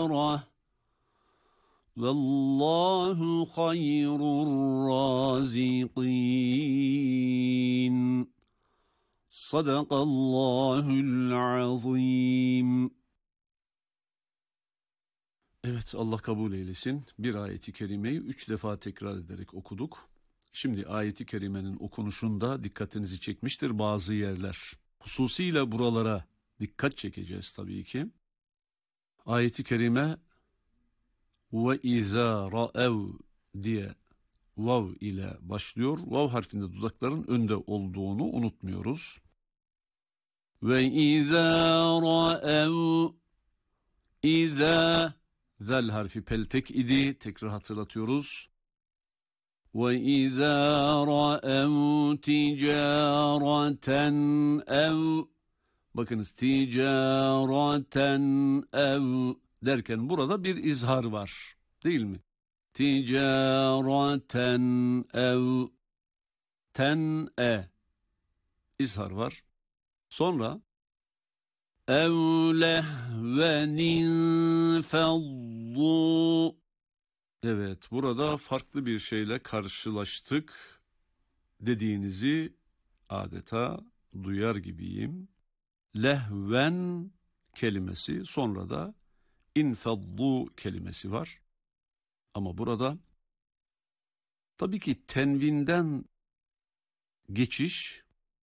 الآخرة والله خير الرازقين. Sadakallahul azim. Evet, Allah kabul eylesin. Bir ayeti kerimeyi 3 defa tekrar ederek okuduk. Şimdi ayeti kerimenin okunuşunda dikkatinizi çekmiştir bazı yerler. Hususiyle buralara dikkat çekeceğiz tabii ki. Ayeti kerime ve izâ ra'ev diye vav ile başlıyor. Vav harfinde dudakların önde olduğunu unutmuyoruz. Ve izâ ra'ev, izâ, zel harfi peltek idi. Tekrar hatırlatıyoruz. Ve izâ ra'ev ticâraten ev, bakınız ticâraten ev derken burada bir izhar var, değil mi? Ticâraten ev, ten izhar var. Sonra ev lehvenin faddu. Evet, burada farklı bir şeyle karşılaştık dediğinizi adeta duyar gibiyim. Lehven kelimesi, sonra da infaddu kelimesi var. Ama burada tabii ki tenvinden geçiş,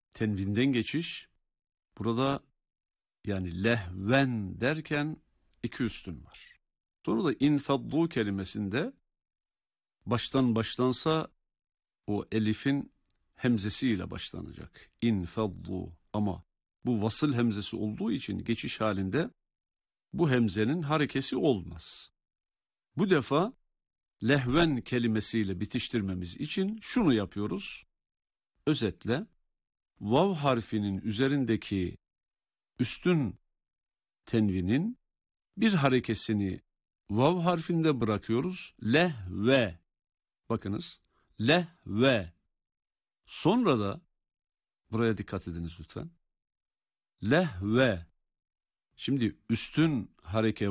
burada yani lehven derken iki üstün var. Sonra da infaddu kelimesinde başlansa o elifin hemzesiyle başlanacak. İnfaddu, ama bu vasıl hemzesi olduğu için geçiş halinde bu hemzenin harekesi olmaz. Bu defa lehven kelimesiyle bitiştirmemiz için şunu yapıyoruz. Özetle vav harfinin üzerindeki üstün tenvinin bir harekesini vav harfinde bırakıyoruz. Lehve. Bakınız. Lehve. Sonra da buraya dikkat ediniz lütfen. Lehve. Şimdi üstün hareke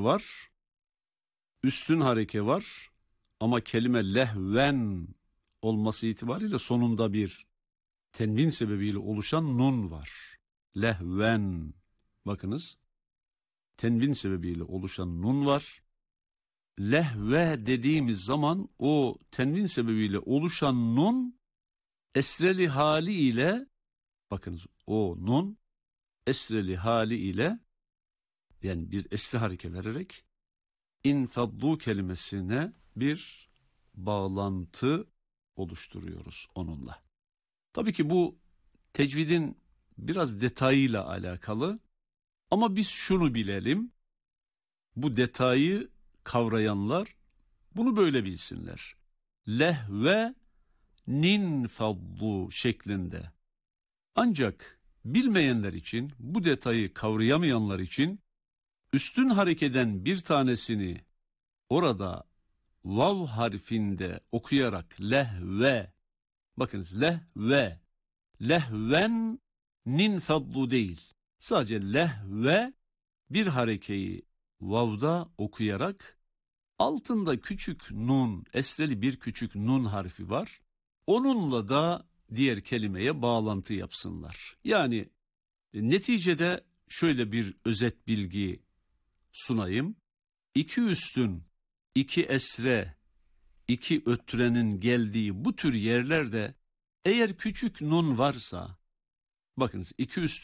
var ama kelime lehven olması itibariyle sonunda bir tenvin sebebiyle oluşan nun var. Lehven. Bakınız. Tenvin sebebiyle oluşan nun var. Lehve dediğimiz zaman o tenvin sebebiyle oluşan nun esreli hali ile, bakınız o nun esreli hali ile, yani bir esri hareke vererek infaddu kelimesine bir bağlantı oluşturuyoruz onunla. Tabii ki bu tecvidin biraz detayıyla alakalı, ama biz şunu bilelim, bu detayı kavrayanlar bunu böyle bilsinler. Lehve ninfaddu şeklinde. Ancak bilmeyenler için, bu detayı kavrayamayanlar için üstün harekeden bir tanesini orada vav harfinde okuyarak lehve, bakınız lehve, lehven ninfaddu değil. Sadece lehve bir harekeyi vav'da okuyarak altında küçük nun, esreli bir küçük nun harfi var. Onunla da diğer kelimeye bağlantı yapsınlar. Yani neticede şöyle bir özet bilgi sunayım. İki üstün, iki esre, iki ötrenin geldiği bu tür yerlerde eğer küçük nun varsa, bakınız iki üstün